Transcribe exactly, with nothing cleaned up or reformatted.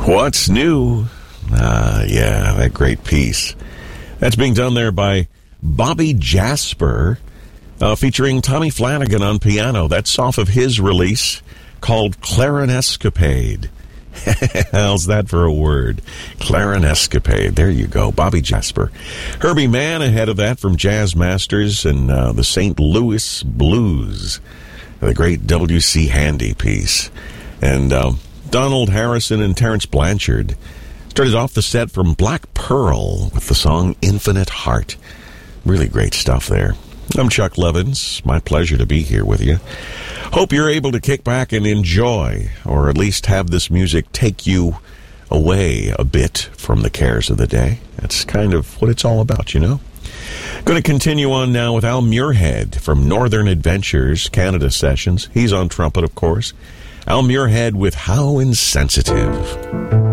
What's New? Ah, yeah, that great piece. That's being done there by Bobby Jasper, uh, featuring Tommy Flanagan on piano. That's off of his release called Clarinescapade. How's that for a word? Clarinescapade. There you go. Bobby Jasper. Herbie Mann ahead of that from Jazz Masters and uh, the Saint Louis Blues. The great W C Handy piece. And uh, Donald Harrison and Terrence Blanchard started off the set from Black Pearl with the song Infinite Heart. Really great stuff there. I'm Chuck Levins. My pleasure to be here with you. Hope you're able to kick back and enjoy, or at least have this music take you away a bit from the cares of the day. That's kind of what it's all about, you know. Going to continue on now with Al Muirhead from Northern Adventures, Canada Sessions. He's on trumpet, of course. Al Muirhead with How Insensitive.